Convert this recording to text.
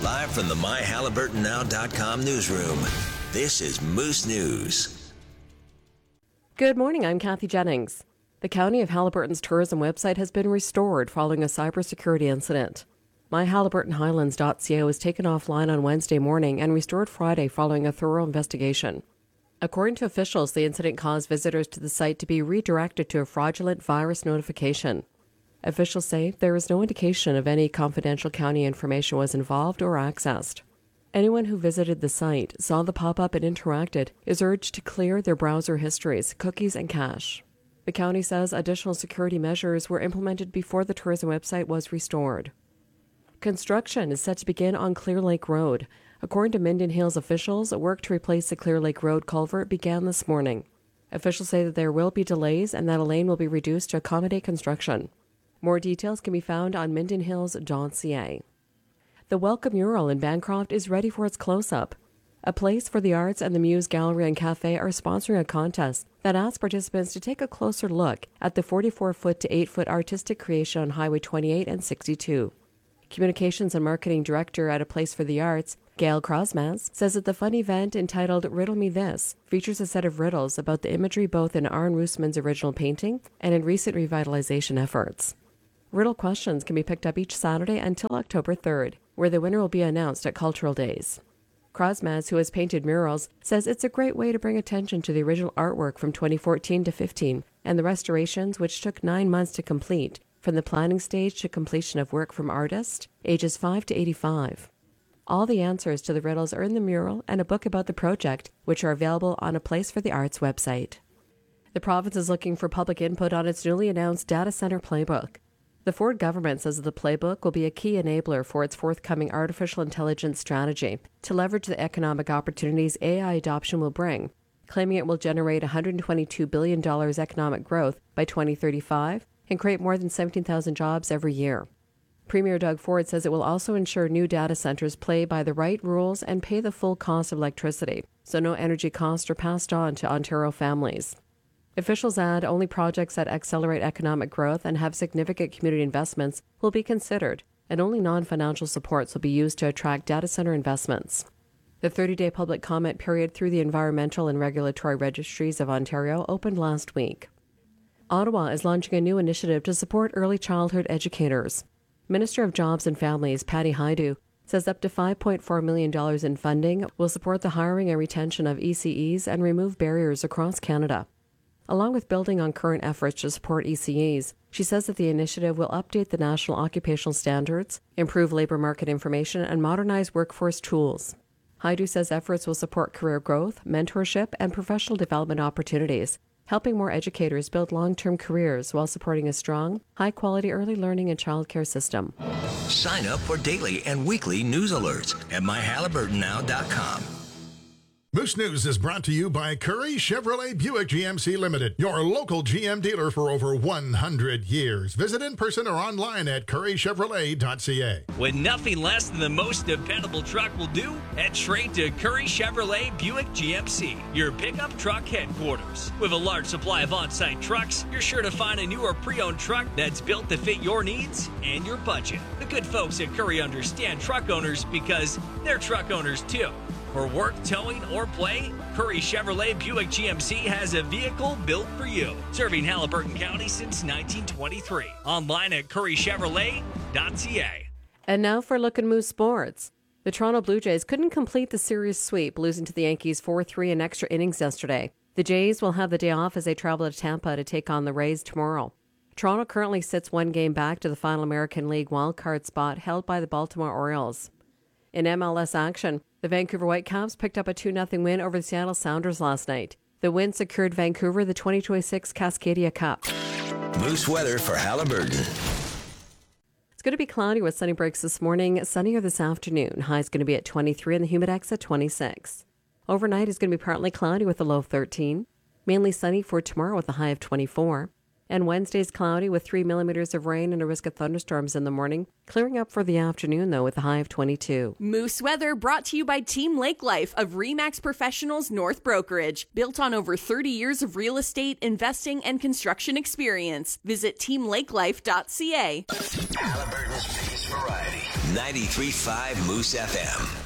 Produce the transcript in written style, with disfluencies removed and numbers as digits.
Live from the MyHalliburtonNow.com newsroom, this is Moose News. Good morning, I'm Kathy Jennings. The County of Haliburton's tourism website has been restored following a cybersecurity incident. MyHalliburtonHighlands.ca was taken offline on Wednesday morning and restored Friday following a thorough investigation. According to officials, the incident caused visitors to the site to be redirected to a fraudulent virus notification. Officials say there is no indication of any confidential county information was involved or accessed. Anyone who visited the site, saw the pop-up and interacted, is urged to clear their browser histories, cookies, and cache. The county says additional security measures were implemented before the tourism website was restored. Construction is set to begin on Clear Lake Road. According to Minden Hills officials, work to replace the Clear Lake Road culvert began this morning. Officials say that there will be delays and that a lane will be reduced to accommodate construction. More details can be found on mindenhills.ca. The Welcome Mural in Bancroft is ready for its close-up. A Place for the Arts and the Muse Gallery and Cafe are sponsoring a contest that asks participants to take a closer look at the 44-foot to 8-foot artistic creation on Highway 28 and 62. Communications and Marketing Director at A Place for the Arts, Gail Krosmaz, says that the fun event entitled Riddle Me This features a set of riddles about the imagery both in Arne Roosman's original painting and in recent revitalization efforts. Riddle questions can be picked up each Saturday until October 3rd, where the winner will be announced at Cultural Days. Krosmaz, who has painted murals, says it's a great way to bring attention to the original artwork from 2014 to 15 and the restorations, which took 9 months to complete, from the planning stage to completion of work from artists ages 5 to 85. All the answers to the riddles are in the mural and a book about the project, which are available on A Place for the Arts website. The province is looking for public input on its newly announced data center playbook. The Ford government says that the playbook will be a key enabler for its forthcoming artificial intelligence strategy to leverage the economic opportunities AI adoption will bring, claiming it will generate $122 billion economic growth by 2035 and create more than 17,000 jobs every year. Premier Doug Ford says it will also ensure new data centers play by the right rules and pay the full cost of electricity, so no energy costs are passed on to Ontario families. Officials add only projects that accelerate economic growth and have significant community investments will be considered, and only non-financial supports will be used to attract data center investments. The 30-day public comment period through the Environmental and Regulatory Registries of Ontario opened last week. Ottawa is launching a new initiative to support early childhood educators. Minister of Jobs and Families Patty Hajdu says up to $5.4 million in funding will support the hiring and retention of ECEs and remove barriers across Canada. Along with building on current efforts to support ECEs, she says that the initiative will update the national occupational standards, improve labor market information, and modernize workforce tools. Hajdu says efforts will support career growth, mentorship, and professional development opportunities, helping more educators build long-term careers while supporting a strong, high-quality early learning and childcare system. Sign up for daily and weekly news alerts at MyHalliburtonNow.com. Moose News is brought to you by Curry Chevrolet Buick GMC Limited, your local GM dealer for over 100 years. Visit in person or online at currychevrolet.ca. When nothing less than the most dependable truck will do, head straight to Curry Chevrolet Buick GMC, your pickup truck headquarters. With a large supply of on-site trucks, you're sure to find a new or pre-owned truck that's built to fit your needs and your budget. The good folks at Curry understand truck owners because they're truck owners too. For work, towing, or play, Curry Chevrolet Buick GMC has a vehicle built for you. Serving Haliburton County since 1923. Online at currychevrolet.ca. And now for a look at Moose Sports. The Toronto Blue Jays couldn't complete the series sweep, losing to the Yankees 4-3 in extra innings yesterday. The Jays will have the day off as they travel to Tampa to take on the Rays tomorrow. Toronto currently sits one game back to the final American League wildcard spot held by the Baltimore Orioles. In MLS action, the Vancouver Whitecaps picked up a 2-0 win over the Seattle Sounders last night. The win secured Vancouver the 2026 Cascadia Cup. Moose weather for Haliburton. It's going to be cloudy with sunny breaks this morning, sunnier this afternoon. High is going to be at 23 and the humidex at 26. Overnight is going to be partly cloudy with a low of 13. Mainly sunny for tomorrow with a high of 24. And Wednesday's cloudy with 3 millimeters of rain and a risk of thunderstorms in the morning. Clearing up for the afternoon, though, with a high of 22. Moose weather brought to you by Team Lake Life of RE/MAX Professionals North Brokerage. Built on over 30 years of real estate, investing, and construction experience. Visit teamlakelife.ca. Haliburton's biggest variety. 93.5 Moose FM.